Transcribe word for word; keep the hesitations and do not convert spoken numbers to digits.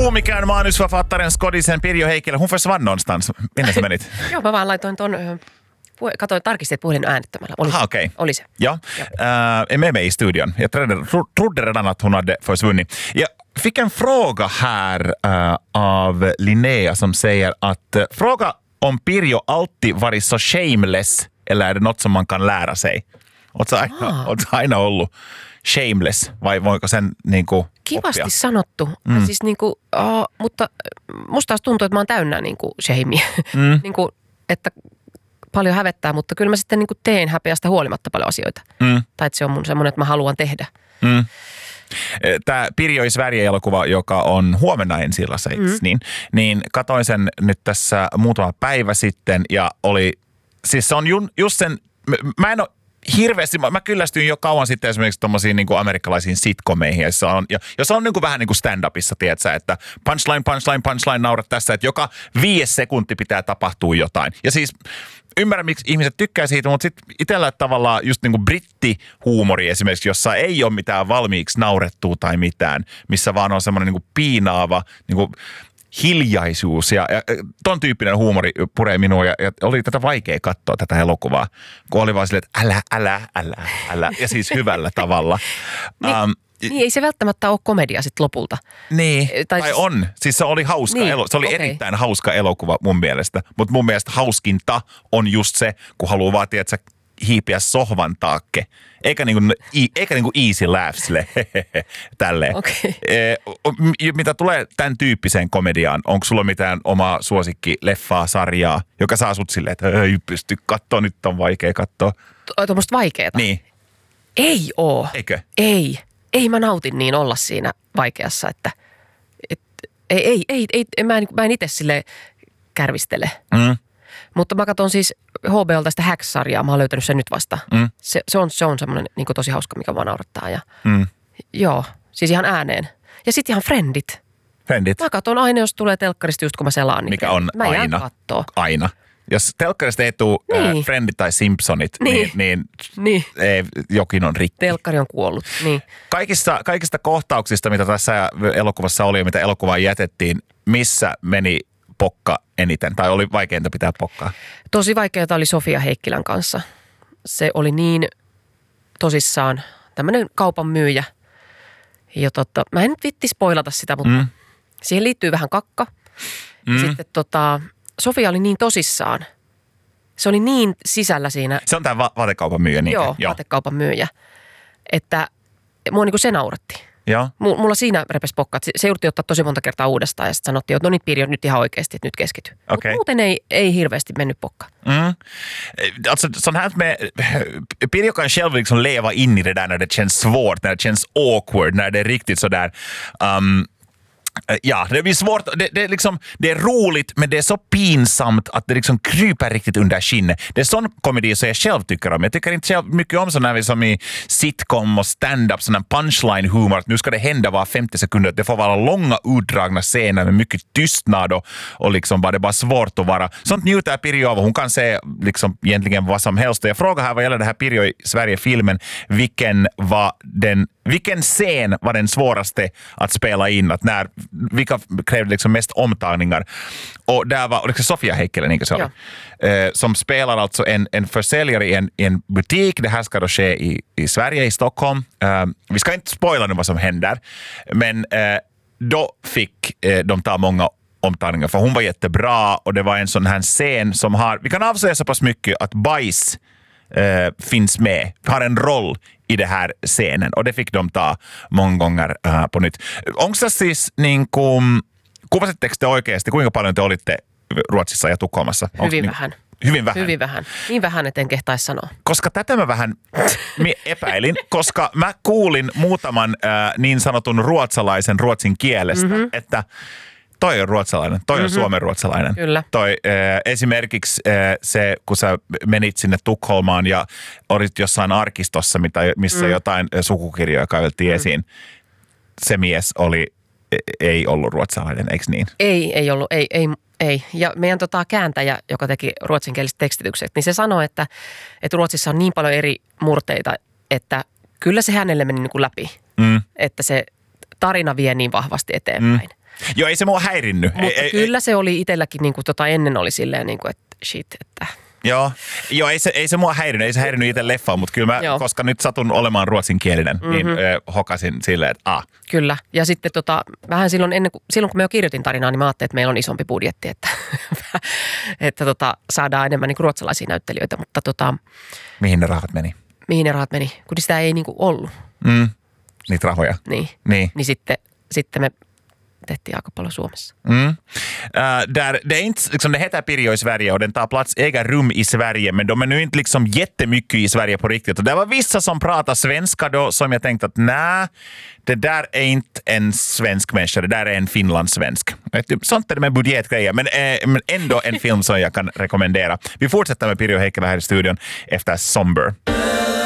komikern, manusförfattaren, skådisen Pirjo Heikkilä. Hon försvann någonstans. Minne sä menit? Joo, mä vaan laitoin ton, katoin, tarkistin, että puhelin äänettömällä. Oli, Aha, okej. Okay. Oli se. Ja, äh, är med mig i studion. Jag trodde, trodde redan att hon hade försvunnit. Jag fick en fråga här äh, av Linnea som säger att äh, fråga om Pirjo alltid varit så shameless, eller är det något som man kan lära sig? Oletko aina, oletko aina ollut shameless, vai voiko sen niin kuin Kivasti oppia? sanottu. Mm. Siis niin kuin, oh, mutta musta taas tuntuu, että mä oon täynnä niin kuin shamea. Mm. niin kuin, että paljon hävettää, mutta kyllä mä sitten niin kuin teen häpeästä huolimatta paljon asioita. Mm. Tai että se on mun semmoinen, että mä haluan tehdä. Mm. Tämä Pirjo i Sverige-elokuva, joka on huomenna ensi-illassa, mm. niin, niin katoin sen nyt tässä muutama päivä sitten ja oli, siis se on ju, just sen, mä en ole hirveästi, mä, mä kyllästyin jo kauan sitten esimerkiksi tommosiin niin kuin amerikkalaisiin sitcomeihin, jossa on, ja, jossa on niin kuin vähän niin kuin stand-upissa, tiedätkö, että punchline, punchline, punchline, naurat tässä, että joka viides sekunti pitää tapahtua jotain. Ja siis ymmärrän, miksi ihmiset tykkää siitä, mutta sitten itsellä tavallaan just niin kuin brittihuumori esimerkiksi, jossa ei ole mitään valmiiksi naurettua tai mitään, missä vaan on semmoinen niin kuin piinaava niin kuin hiljaisuus ja, ja ton tyyppinen huumori puree minua ja, ja oli tätä vaikea katsoa tätä elokuvaa, kun oli vaan silleen, että älä, älä, älä, älä ja siis hyvällä tavalla. Niin, um, niin ei se välttämättä ole komedia sitten lopulta. Niin, tai, tai on. Siis se oli hauska, niin, elo, se oli okay. erittäin hauska elokuva mun mielestä, mutta mun mielestä hauskinta on just se, kun haluaa vaatia, että sä hiipiä sohvan taakke. Eikä niinku, eikä niinku easy laughsille, tälleen. Okay. E, mitä tulee tämän tyyppiseen komediaan, onko sulla mitään omaa suosikkileffaa, sarjaa, joka saa sut silleen, että ei pysty katsoa, nyt on vaikea katsoa? Tuommoista vaikeeta? Niin. Ei oo. Eikö? Ei. Ei mä nautin niin olla siinä vaikeassa, että et, ei, ei, ei, ei, mä en, mä en itse silleen kärvistele. Mm. Mutta mä katson siis H B O:lta sitä Hacks-sarjaa, mä oon löytänyt sen nyt vasta. Mm. Se, se on, se on semmoinen niin kuin tosi hauska, mikä vaan naurattaa. Ja, mm. Joo, siis ihan ääneen. Ja sitten ihan Friendit. Friendit? Mä katson aina, jos tulee telkkarista just kun mä selaan. Niin mikä on mä aina, aina. Jos telkkarista ei tule niin. äh, Friendit tai Simpsonit, niin, niin, niin, niin. Ei, jokin on rikki. Telkkari on kuollut, niin. Kaikista, kaikista kohtauksista, mitä tässä elokuvassa oli ja mitä elokuvaan jätettiin, missä meni pokka eniten? Tai oli vaikeinta pitää pokkaa? Tosi vaikeaa oli Sofia Heikkilän kanssa. Se oli niin tosissaan tämmöinen kaupan myyjä. Ja totta, mä en nyt vitti spoilata sitä, mutta mm. siihen liittyy vähän kakka. Mm. Sitten tota, Sofia oli niin tosissaan. Se oli niin sisällä siinä. Se on tämä va- vaatekaupan myyjä. Niin Joo, Joo, vaatekaupan myyjä. Että mua niin kuin se nauratti. Joo. Mulla siinä repesi pokka. Se jouduttiin ottaa tosi monta kertaa uudestaan ja sitten sanottiin, että no niin Pirjo, nyt ihan oikeasti, että nyt keskity. Okay. Mutta muuten ei, ei hirveästi mennyt pokka. Mm. Alltså sån här med, Pirjo kan själv liksom leva in i det där när det känns svårt, när det känns awkward, när det är riktigt sådär... Um, Ja, det blir svårt. Det, det, är liksom, det är roligt, men det är så pinsamt att det liksom kryper riktigt under skinnet. Det är sån komedi som jag själv tycker om. Jag tycker inte själv mycket om sådana som i sitcom och stand-up, sån punchline-humor. Att nu ska det hända var femtio sekunder. Det får vara långa, utdragna scener med mycket tystnad och, och liksom bara, det är bara svårt att vara. Sånt njuter Pirjo av. Hon kan se liksom egentligen vad som helst. Och jag frågar här vad gäller det här Pirjo i Sverige-filmen. Vilken var den Vilken scen var den svåraste att spela in? Att när, vilka krävde liksom mest omtagningar? Och där var liksom Sofia Heikkilä, niin ja. eh, som spelar alltså en, en försäljare i en, i en butik. Det här ska då ske i, i Sverige, i Stockholm. Eh, vi ska inte spoila nu vad som händer. Men eh, då fick eh, de ta många omtagningar. För hon var jättebra och det var en sån här scen som har... Vi kan avslöja så pass mycket att bajs eh, finns med. Har en roll i det här scenen. Och det fick de ta många gånger äh, på nytt. Onko se siis niin kuin, kuvasitteko te oikeasti, kuinka paljon te olitte Ruotsissa ja Tukholmassa? Hyvin niin, vähän. Hyvin vähän? Hyvin vähän. Niin vähän, et en kehtaisi sanoa. Koska tätä mä vähän epäilin, koska mä kuulin muutaman äh, niin sanotun ruotsalaisen ruotsin kielestä, mm-hmm. että toi on ruotsalainen, toi on mm-hmm. suomenruotsalainen. Kyllä. Toi äh, esimerkiksi äh, se, kun sä menit sinne Tukholmaan ja olit jossain arkistossa, mitä, missä mm. jotain sukukirjoja kaiveltiin mm. esiin. Se mies oli, ei ollut ruotsalainen, eikö niin? Ei, ei ollut, ei, ei, ei. Ja meidän tota, kääntäjä, joka teki ruotsinkieliset tekstitykset, niin se sanoi, että, että Ruotsissa on niin paljon eri murteita, että kyllä se hänelle meni niin kuin läpi. Mm. Että se tarina vie niin vahvasti eteenpäin. Mm. Joo, ei se mua häirinnyt. Mutta ei, kyllä ei, se oli itselläkin, niin kuin, tota, ennen oli silleen, niin kuin, että shit, että... Joo, joo ei, se, ei se mua häirinyt, ei se häirinyt itse leffaa, mutta kyllä mä, joo. koska nyt satun olemaan ruotsinkielinen, mm-hmm. niin ö, hokasin silleen, että ah. Kyllä, ja sitten tota, vähän silloin, ennen kuin, silloin kun mä jo kirjoitin tarinaa, niin mä ajattelin, että meillä on isompi budjetti, että, että tota, saadaan enemmän niin kuin ruotsalaisia näyttelijöitä, mutta tota... Mihin ne rahat meni? Mihin ne rahat meni, kun sitä ei niin kuin ollut. Mm, niitä rahoja. Niin, niin. niin sitten, sitten me... tehtiin aika paljon Suomessa. Mm. Uh, där, det är inte, liksom, det heter Pirjo i Sverige och den tar plats egen rum i Sverige, men de är nu inte liksom jättemycket i Sverige på riktigt. Och det var vissa som pratar svenska då som jag tänkte att nej, det där är inte en svensk människa, det där är en finlandssvensk. Sånt är det med budgetgrejer, men, eh, men ändå en film som jag kan rekommendera. Vi fortsätter med Pirjo Heikkilä här i studion efter Somber.